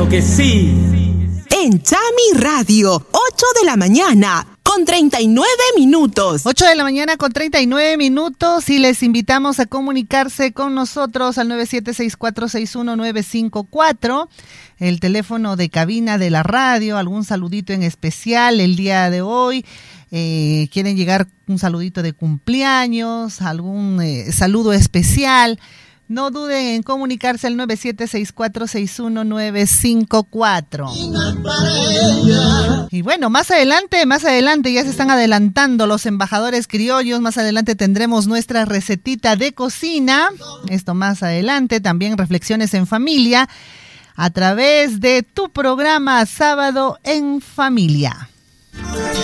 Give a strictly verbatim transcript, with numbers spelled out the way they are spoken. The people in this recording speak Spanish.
Claro que sí. En Chami Radio, ocho de la mañana, con treinta y nueve minutos. ocho de la mañana con treinta y nueve minutos y les invitamos a comunicarse con nosotros al nueve siete seis cuatro seis uno nueve cinco cuatro, el teléfono de cabina de la radio. Algún saludito en especial el día de hoy. Eh, quieren llegar un saludito de cumpleaños, algún eh, saludo especial. No duden en comunicarse al nueve siete seis cuatro seis uno nueve cinco cuatro. Y bueno, más adelante, más adelante ya se están adelantando los embajadores criollos. Más adelante tendremos nuestra recetita de cocina. Esto más adelante, también reflexiones en familia a través de tu programa Sábado en Familia.